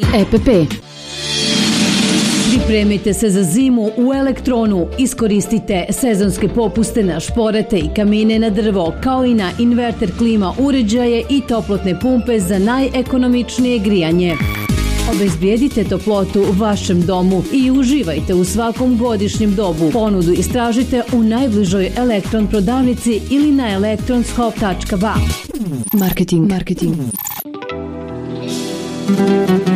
EPP. Pripremite se za zimu u Elektronu. Iskoristite sezonske popuste na šporete i kamine na drvo, kao i na inverter klima uređaje i toplotne pumpe za najekonomičnije grijanje. Obezbijedite toplotu u vašem domu i uživajte u svakom godišnjem dobu. Ponudu istražite u najbližoj Elektron prodavnici ili na elektronshop.ba. Marketing.